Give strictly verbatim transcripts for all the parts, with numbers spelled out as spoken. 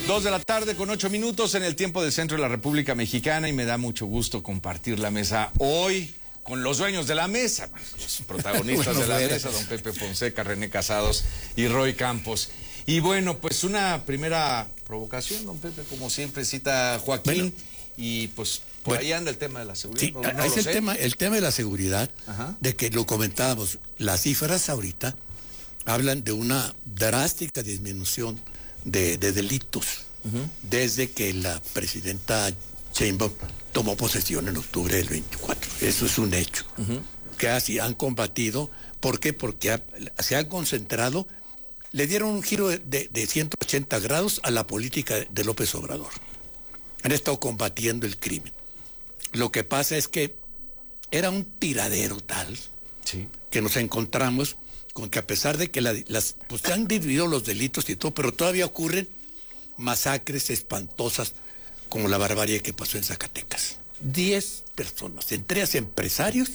Dos de la tarde con ocho minutos en el tiempo del centro de la República Mexicana, y me da mucho gusto compartir la mesa hoy con los dueños de la mesa, los protagonistas bueno, de la fuera. mesa, don Pepe Fonseca, René Casados y Roy Campos. Y bueno, pues una primera provocación, don Pepe, como siempre cita Joaquín, bueno, y pues por bueno, ahí anda el tema de la seguridad. Sí, no, no es el sé. tema, el tema de la seguridad, Ajá. de que lo comentábamos, las cifras ahorita hablan de una drástica disminución de, de delitos uh-huh. desde que la presidenta Sheinbaum tomó posesión en octubre del veinticuatro. Eso es un hecho. Uh-huh. Que así han combatido. ¿Por qué? Porque ha, se han concentrado, le dieron un giro de, de, de ciento ochenta grados a la política de López Obrador. Han estado combatiendo el crimen. Lo que pasa es que era un tiradero tal sí. que nos encontramos con que, a pesar de que la, las, pues se han dividido los delitos y todo, pero todavía ocurren masacres espantosas como la barbarie que pasó en Zacatecas. Diez personas, entre ellas empresarios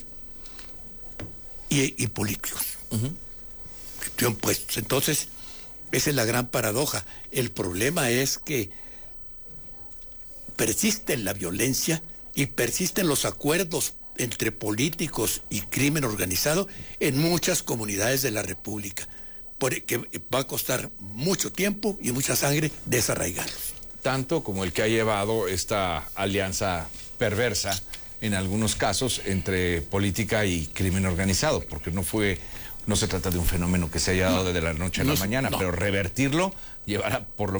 y, y políticos. Uh-huh. Pues, entonces, esa es la gran paradoja. El problema es que persiste la violencia y persisten los acuerdos entre políticos y crimen organizado en muchas comunidades de la República, porque va a costar mucho tiempo y mucha sangre desarraigarlos. Tanto como el que ha llevado esta alianza perversa, en algunos casos, entre política y crimen organizado, porque no fue, no se trata de un fenómeno que se haya dado no, desde la noche a la no, mañana, no. pero revertirlo llevará por lo